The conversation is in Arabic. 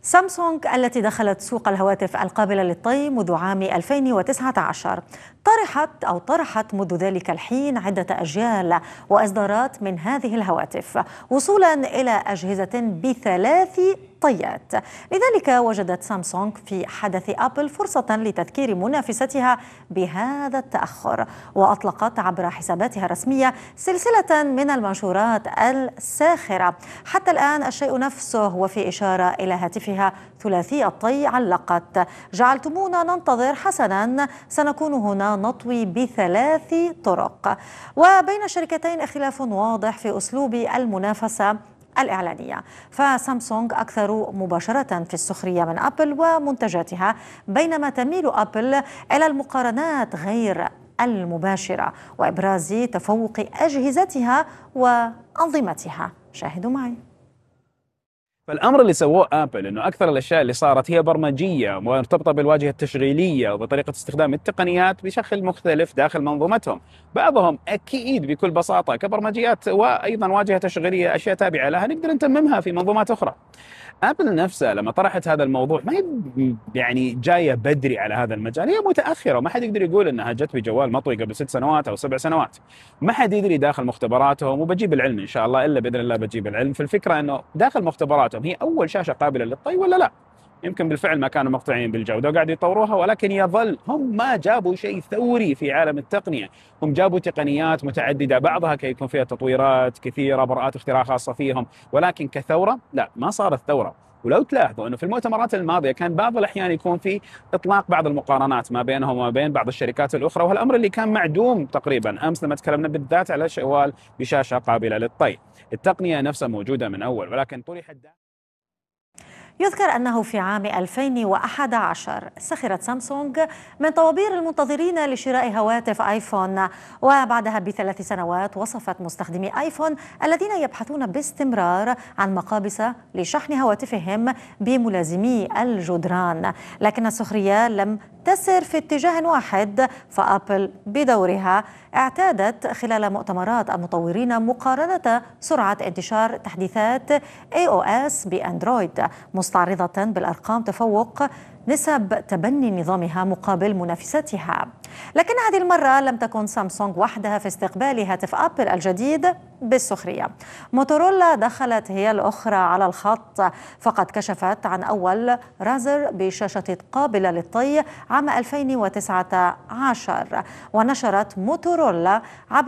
سامسونج التي دخلت سوق الهواتف القابلة للطي منذ عام 2019 طرحت منذ ذلك الحين عدة أجيال وإصدارات من هذه الهواتف وصولا إلى أجهزة ب3 طيات. لذلك وجدت سامسونج في حدث أبل فرصة لتذكير منافستها بهذا التأخر، وأطلقت عبر حساباتها الرسمية سلسلة من المنشورات الساخرة. حتى الآن الشيء نفسه، وفي إشارة إلى هاتفها ثلاثي الطي علقت: جعلتمونا ننتظر، حسنا سنكون هنا نطوي ب3 طرق. وبين الشركتين اختلاف واضح في أسلوب المنافسة الإعلانية، فسامسونج أكثر مباشرة في السخرية من أبل ومنتجاتها، بينما تميل أبل إلى المقارنات غير المباشرة وإبراز تفوق أجهزتها وأنظمتها. شاهدوا معي. فالامر اللي سووه ابل انه اكثر الاشياء اللي صارت هي برمجيه مرتبطه بالواجهه التشغيليه وبطريقه استخدام التقنيات بشكل مختلف داخل منظومتهم. بعضهم اكيد بكل بساطه كبرمجيات وايضا واجهه تشغيليه اشياء تابعه لها نقدر نتممها في منظومات اخرى. ابل نفسها لما طرحت هذا الموضوع ما هي يعني جايه بدري على هذا المجال، هي متاخره، وما حد يقدر يقول انها جت بجوال مطوي قبل 6 سنوات او 7 سنوات. ما حد يدري داخل مختبراتهم، وبجيب العلم ان شاء الله، الا باذن الله بجيب العلم في الفكره انه داخل مختبراتهم هي اول شاشه قابله للطي ولا لا. يمكن بالفعل ما كانوا مقتنعين بالجوده وقاعد يطوروها، ولكن يظل هم ما جابوا شيء ثوري في عالم التقنيه، هم جابوا تقنيات متعدده بعضها كي يكون فيها تطويرات كثيره، براءات اختراع خاصه فيهم، ولكن كثوره لا، ما صارت ثوره. ولو تلاحظوا انه في المؤتمرات الماضيه كان بعض الاحيان يكون في اطلاق بعض المقارنات ما بينهم وما بين بعض الشركات الاخرى، والامر اللي كان معدوم تقريبا امس لما تكلمنا بالذات على شوال بشاشه قابله للطي. التقنيه نفسها موجوده من اول، ولكن طرحت. يذكر أنه في عام 2011 سخرت سامسونج من طوابير المنتظرين لشراء هواتف آيفون، وبعدها ب3 سنوات وصفت مستخدمي آيفون الذين يبحثون باستمرار عن مقابس لشحن هواتفهم بملازمي الجدران. لكن السخرية لم تسر في اتجاه واحد، فأبل بدورها اعتادت خلال مؤتمرات المطورين مقارنة سرعة انتشار تحديثات iOS بأندرويد، مستعرضة بالأرقام تفوق نسب تبني نظامها مقابل منافستها. لكن هذه المرة لم تكن سامسونج وحدها في استقبال هاتف أبل الجديد بالسخرية. موتورولا دخلت هي الأخرى على الخط، فقد كشفت عن أول رازر بشاشة قابلة للطي عام 2019، ونشرت موتورولا عبر